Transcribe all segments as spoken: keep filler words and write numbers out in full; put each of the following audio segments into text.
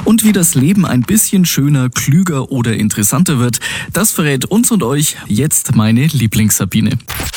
Und wie das Leben ein bisschen schöner, klüger oder interessanter wird, das verrät uns und euch jetzt meine Lieblings-Sabine.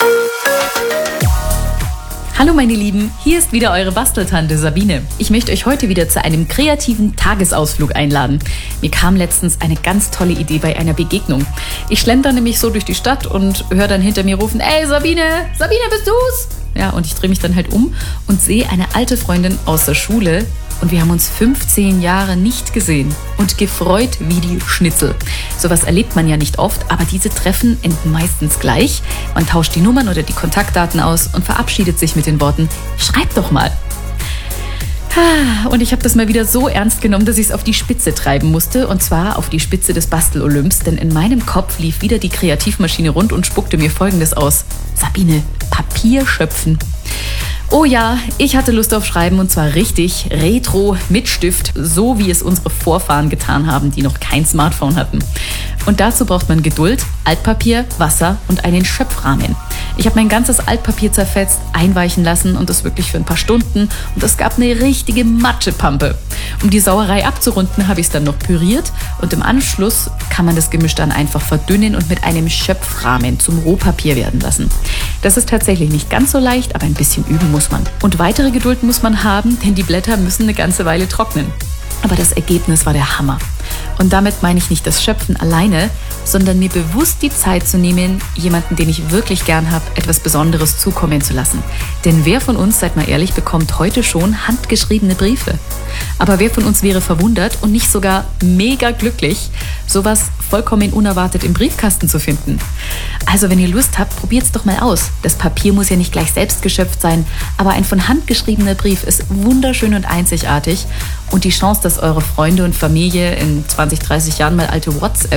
Hallo meine Lieben, hier ist wieder eure Basteltante Sabine. Ich möchte euch heute wieder zu einem kreativen Tagesausflug einladen. Mir kam letztens eine ganz tolle Idee bei einer Begegnung. Ich schlender nämlich so durch die Stadt und höre dann hinter mir rufen, ey Sabine, Sabine, bist du's? Ja, und ich drehe mich dann halt um und sehe eine alte Freundin aus der Schule und wir haben uns fünfzehn Jahre nicht gesehen und gefreut wie die Schnitzel. Sowas erlebt man ja nicht oft, aber diese Treffen enden meistens gleich. Man tauscht die Nummern oder die Kontaktdaten aus und verabschiedet sich mit den Worten, schreib doch mal. Und ich habe das mal wieder so ernst genommen, dass ich es auf die Spitze treiben musste. Und zwar auf die Spitze des Bastel-Olymps. Denn in meinem Kopf lief wieder die Kreativmaschine rund und spuckte mir Folgendes aus. Sabine, Papier schöpfen. Oh ja, ich hatte Lust auf Schreiben und zwar richtig, retro, mit Stift, so wie es unsere Vorfahren getan haben, die noch kein Smartphone hatten. Und dazu braucht man Geduld, Altpapier, Wasser und einen Schöpfrahmen. Ich habe mein ganzes Altpapier zerfetzt, einweichen lassen und das wirklich für ein paar Stunden und es gab eine richtige Matschepampe. Um die Sauerei abzurunden, habe ich es dann noch püriert und im Anschluss kann man das Gemisch dann einfach verdünnen und mit einem Schöpfrahmen zum Rohpapier werden lassen. Das ist tatsächlich nicht ganz so leicht, aber ein bisschen üben muss man. Und weitere Geduld muss man haben, denn die Blätter müssen eine ganze Weile trocknen. Aber das Ergebnis war der Hammer. Und damit meine ich nicht das Schöpfen alleine, sondern mir bewusst die Zeit zu nehmen, jemanden, den ich wirklich gern habe, etwas Besonderes zukommen zu lassen. Denn wer von uns, seid mal ehrlich, bekommt heute schon handgeschriebene Briefe? Aber wer von uns wäre verwundert und nicht sogar mega glücklich, sowas vollkommen unerwartet im Briefkasten zu finden? Also wenn ihr Lust habt, probiert's doch mal aus. Das Papier muss ja nicht gleich selbst geschöpft sein, aber ein von Hand geschriebener Brief ist wunderschön und einzigartig und die Chance, dass eure Freunde und Familie in zwanzig, dreißig Jahren mal alte WhatsApp